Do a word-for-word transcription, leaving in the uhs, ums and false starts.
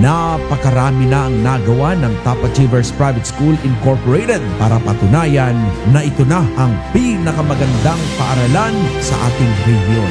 Napakarami na ang nagawa ng Top Achievers Private School Incorporated para patunayan na ito na ang pinakamagandang paaralan sa ating rehiyon.